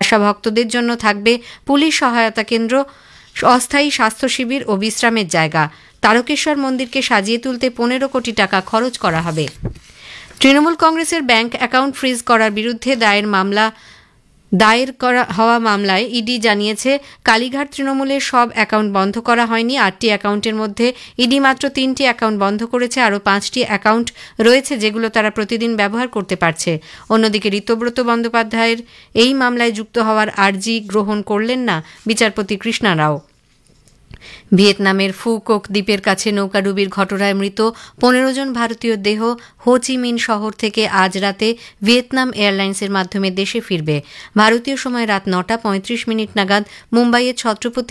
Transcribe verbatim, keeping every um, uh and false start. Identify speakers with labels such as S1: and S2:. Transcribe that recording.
S1: আশা ভক্তদের জন্য থাকবে পুলিশ সহায়তা কেন্দ্র, অস্থায়ী স্বাস্থ্য শিবির ও বিশ্রামের জায়গা। তারকেশ্বর মন্দিরকে সাজিয়ে তুলতে পনেরো কোটি টাকা খরচ করা হবে। তৃণমূল কংগ্রেসের ব্যাংক অ্যাকাউন্ট ফ্রিজ করার বিরুদ্ধে দায়ের মামলা দায়ের করা হওয়া মামলায় ইডি জানিয়েছে, কালীঘাট তৃণমূলের সব অ্যাকাউন্ট বন্ধ করা হয়নি। আটটি অ্যাকাউন্টের মধ্যে ইডি মাত্র তিনটি অ্যাকাউন্ট বন্ধ করেছে, আরও পাঁচটি অ্যাকাউন্ট রয়েছে যেগুলো তারা প্রতিদিন ব্যবহার করতে পারছে। অন্যদিকে ঋতব্রত বন্দ্যোপাধ্যায়ের এই মামলায় যুক্ত হওয়ার আর্জি গ্রহণ করলেন না বিচারপতি কৃষ্ণা রাও। ভিয়েতনামের ফুকক দ্বীপের কাছে নৌকাডুবির ঘটনায় মৃত পনেরো জন ভারতীয় দেহ হো চি মিন শহর থেকে আজ রাতে ভিয়েতনাম এয়ারলাইন্সের মাধ্যমে দেশে ফিরবে। ভারতীয় সময় রাত নটা পঁয়ত্রিশ মিনিট নাগাদ মুম্বাইয়ের ছত্রপতি